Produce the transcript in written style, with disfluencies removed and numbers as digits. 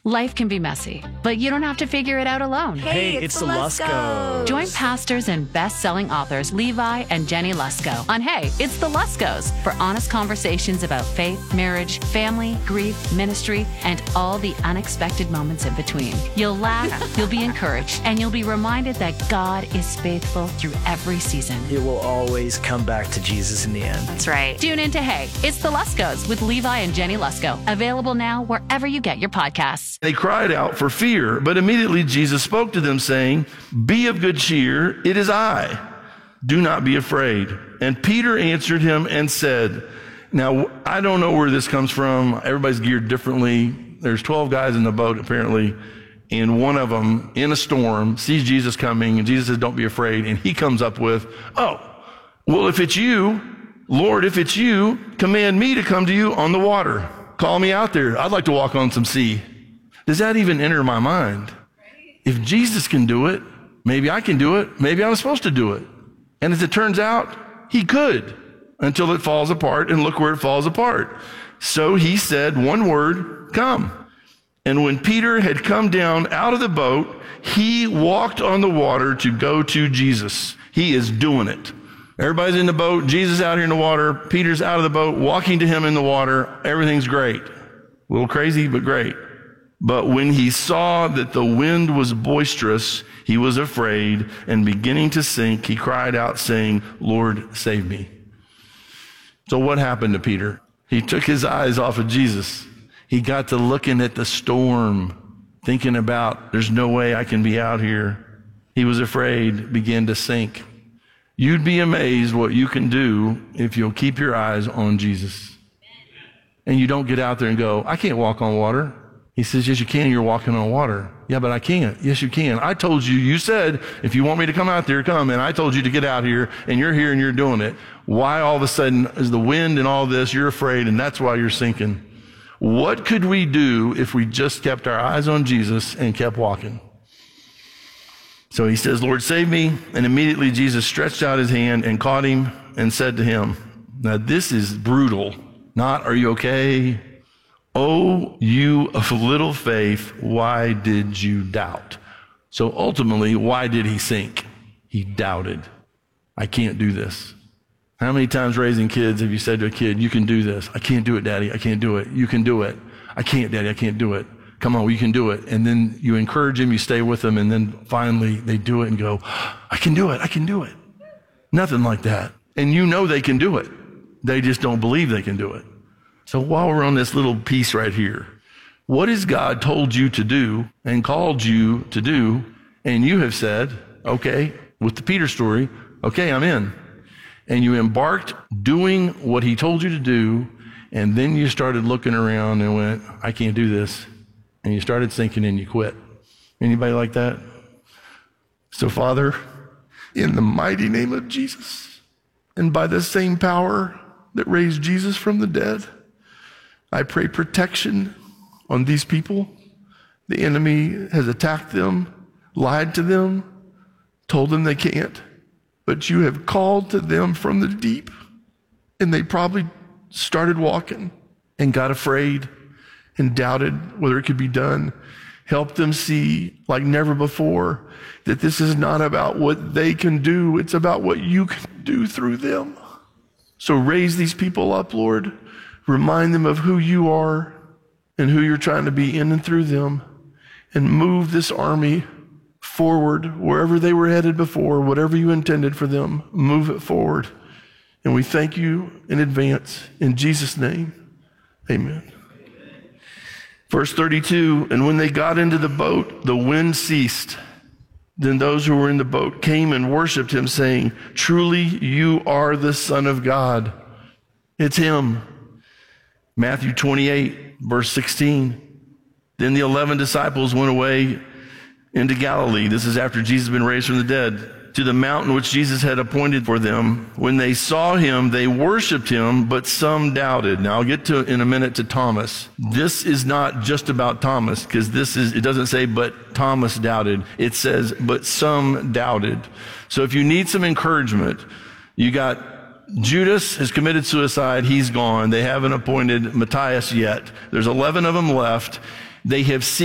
Life can be messy, but you don't have to figure it out alone. Hey, it's the Luskos. Join pastors and best-selling authors Levi and Jenny Lusko on Hey, It's the Luskos for honest conversations about faith, marriage, family, grief, ministry, and all the unexpected moments in between. You'll laugh, you'll be encouraged, and you'll be reminded that God is faithful through every season. It will always come back to Jesus in the end. That's right. Tune in to Hey, It's the Luskos with Levi and Jenny Lusko. Available now wherever you get your podcasts. They cried out for fear, but immediately Jesus spoke to them, saying, "Be of good cheer, it is I. Do not be afraid." And Peter answered him and said, now, I don't know where this comes from. Everybody's geared differently. There's 12 guys in the boat, apparently, and one of them, in a storm, sees Jesus coming, and Jesus says, "Don't be afraid." And he comes up with, "Oh, well, if it's you, Lord, if it's you, command me to come to you on the water. Call me out there. I'd like to walk on some sea." Does that even enter my mind? If Jesus can do it, maybe I can do it. Maybe I'm supposed to do it. And as it turns out, he could, until it falls apart, and look where it falls apart. So he said one word, "Come." And when Peter had come down out of the boat, he walked on the water to go to Jesus. He is doing it. Everybody's in the boat. Jesus out here in the water. Peter's out of the boat, walking to him in the water. Everything's great. A little crazy, but great. But when he saw that the wind was boisterous, he was afraid, and beginning to sink, he cried out, saying, "Lord, save me." So what happened to Peter? He took his eyes off of Jesus. He got to looking at the storm, thinking about, there's no way I can be out here. He was afraid, began to sink. You'd be amazed what you can do if you'll keep your eyes on Jesus. And you don't get out there and go, "I can't walk on water." He says, "Yes, you can. You're walking on water." "Yeah, but I can't." "Yes, you can. I told you, you said, if you want me to come out there, come. And I told you to get out here, and you're here and you're doing it. Why all of a sudden is the wind and all this, you're afraid, and that's why you're sinking?" What could we do if we just kept our eyes on Jesus and kept walking? So he says, "Lord, save me." And immediately Jesus stretched out his hand and caught him and said to him, now this is brutal. Not, "Are you okay?" "Oh, you of little faith, why did you doubt?" So ultimately, why did he sink? He doubted. I can't do this. How many times raising kids have you said to a kid, "You can do this"? "I can't do it, Daddy. I can't do it." "You can do it." "I can't, Daddy. I can't do it." "Come on, you can do it." And then you encourage them, you stay with them, and then finally they do it and go, "I can do it. I can do it." Nothing like that. And you know they can do it. They just don't believe they can do it. So while we're on this little piece right here, what has God told you to do and called you to do, and you have said, okay, with the Peter story, okay, I'm in. And you embarked doing what he told you to do, and then you started looking around and went, "I can't do this." And you started sinking and you quit. Anybody like that? So Father, in the mighty name of Jesus, and by the same power that raised Jesus from the dead, I pray protection on these people. The enemy has attacked them, lied to them, told them they can't, but you have called to them from the deep, and they probably started walking and got afraid and doubted whether it could be done. Help them see, like never before, that this is not about what they can do, it's about what you can do through them. So raise these people up, Lord. Remind them of who you are and who you're trying to be in and through them, and move this army forward wherever they were headed before, whatever you intended for them, move it forward. And we thank you in advance. In Jesus' name, amen. Verse 32, and when they got into the boat, the wind ceased. Then those who were in the boat came and worshiped him, saying, "Truly you are the Son of God." It's him. Matthew 28, verse 16. Then the 11 disciples went away into Galilee. This is after Jesus had been raised from the dead, to the mountain which Jesus had appointed for them. When they saw him, they worshiped him, but some doubted. Now I'll get to in a minute to Thomas. This is not just about Thomas, because it doesn't say, but Thomas doubted. It says, but some doubted. So if you need some encouragement, you got Judas has committed suicide. He's gone. They haven't appointed Matthias yet. There's 11 of them left. They have seen